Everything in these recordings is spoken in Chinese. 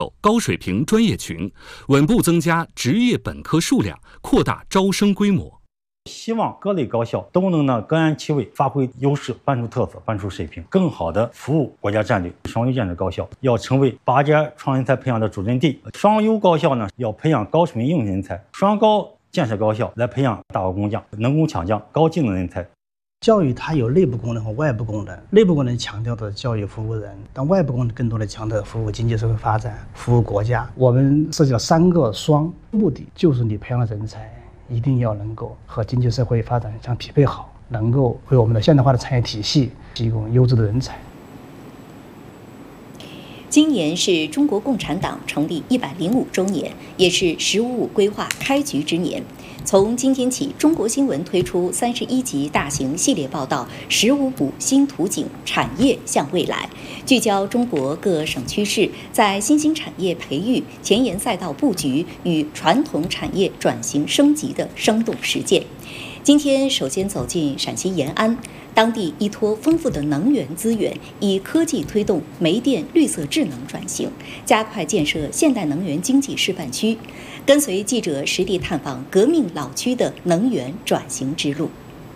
高水平专业群，稳步增加职业本科数量，扩大招生规模。 希望各类高校都能各安其位，发挥优势，搬出特色，搬出水平，更好地服务国家战略。双优建设高校要成为拔尖创人才培养的主阵地，双优高校呢要培养高水平应用人才，双高建设高校来培养大国工匠、能工巧匠、高技能人才。 教育它有内部功能和外部功能，内部功能强调的教育服务人，但外部功能更多的强调服务经济社会发展、服务国家。我们涉及了3个双，目的就是你培养的人才一定要能够和经济社会发展相匹配好，能够为我们的现代化的产业体系提供优质的人才。 今年是中国共产党成立105周年，也是“十五五”规划开局之年。从今天起，中国新闻推出31集大型系列报道《“十五五”新图景，产业向未来》，聚焦中国各省区市在新兴产业培育、前沿赛道布局与传统产业转型升级的生动实践。今天首先走进陕西延安，当地依托丰富的能源资源，以科技推动煤电绿色智能转型，加快建设现代能源经济示范区。跟随记者实地探访革命老区的能源转型之路。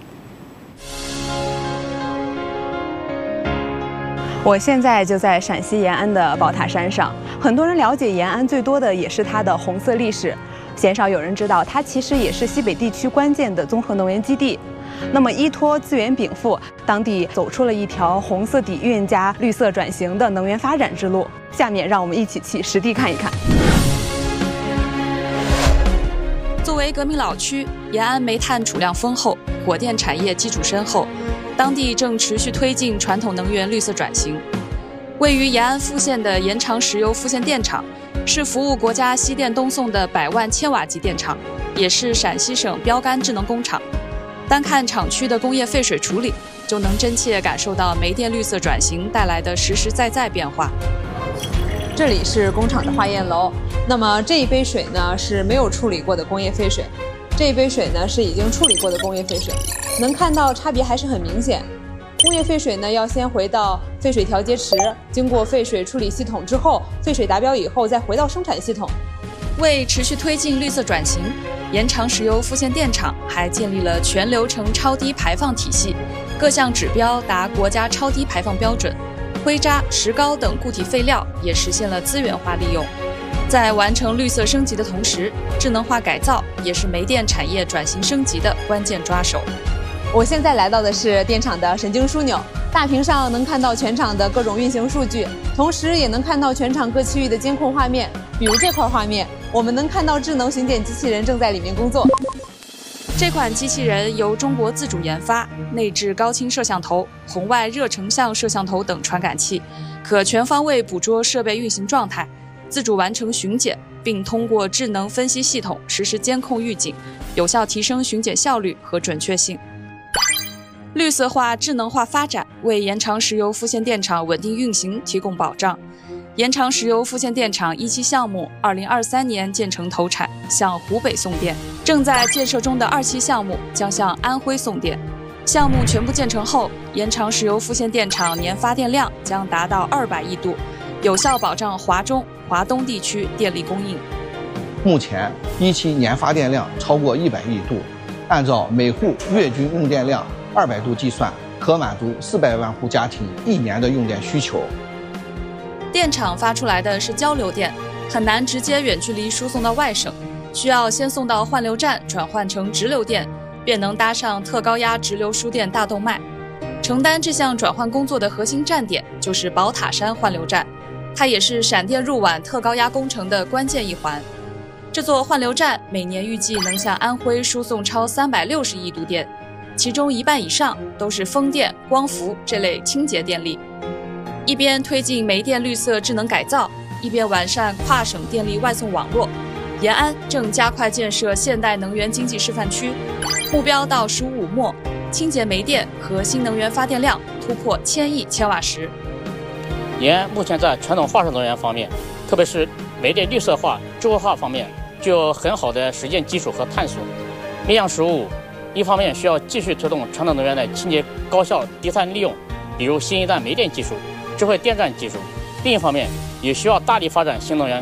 我现在就在陕西延安的宝塔山上，很多人了解延安最多的也是它的红色历史，鲜少有人知道它其实也是西北地区关键的综合能源基地。那么依托资源禀赋，当地走出了一条红色底蕴加绿色转型的能源发展之路。下面让我们一起去实地看一看。 作为革命老区，延安煤炭储量丰厚，火电产业基础深厚，当地正持续推进传统能源绿色转型。位于延安富县的延长石油富县电厂，是服务国家西电东送的100万千瓦级电厂，也是陕西省标杆智能工厂。单看厂区的工业废水处理，就能真切感受到煤电绿色转型带来的实实在在变化。 这里是工厂的化验楼，那么这一杯水呢是没有处理过的工业废水，这一杯水呢是已经处理过的工业废水，能看到差别还是很明显。工业废水呢要先回到废水调节池，经过废水处理系统之后，废水达标以后再回到生产系统。 为持续推进绿色转型，延长石油富县电厂还建立了全流程超低排放体系，各项指标达国家超低排放标准。灰渣、石膏等固体废料也实现了资源化利用。在完成绿色升级的同时，智能化改造也是煤电产业转型升级的关键抓手。 我现在来到的是电厂的神经枢纽，大屏上能看到全厂的各种运行数据，同时也能看到全厂各区域的监控画面。比如这块画面，我们能看到智能巡检机器人正在里面工作。 这款机器人由中国自主研发，内置高清摄像头、红外热成像摄像头等传感器，可全方位捕捉设备运行状态，自主完成巡检，并通过智能分析系统实时监控预警，有效提升巡检效率和准确性。绿色化、智能化发展为延长石油富县电厂稳定运行提供保障。延长石油富县电厂1期项目2023年建成投产，向湖北送电；正在建设中的2期项目将向安徽送电。项目全部建成后，延长石油富县电厂年发电量将达到200亿度，有效保障华中、华东地区电力供应。 目前1期年发电量超过100亿度，按照每户月均用电量200度计算，可满足400万户家庭1年的用电需求。 电厂发出来的是交流电，很难直接远距离输送到外省，需要先送到换流站转换成直流电，便能搭上特高压直流输电大动脉。承担这项转换工作的核心站点就是宝塔山换流站，它也是闪电入皖特高压工程的关键一环。这座换流站每年预计能向安徽输送超360亿度电，其中1半以上都是风电、光伏这类清洁电力。一边推进煤电绿色智能改造，一边完善跨省电力外送网络。延安正加快建设现代能源经济示范区，目标到15末，清洁煤电和新能源发电量突破1000亿千瓦时。 延安目前在传统化石能源方面，特别是煤电绿色化、智慧化方面，具有很好的实践基础和探索。面向15五，一方面需要继续推动传统能源的清洁高效低碳利用，比如新一代煤电技术、智慧电站技术；另一方面，也需要大力发展新能源